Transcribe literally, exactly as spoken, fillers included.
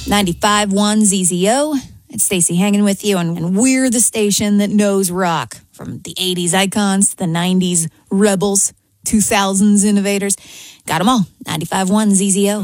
ninety-five point one Z Z O. It's Stacey hanging with you, and, and we're the station that knows rock. From the eighties icons to the nineties rebels, two thousands innovators. Got them all. ninety-five point one Z Z O.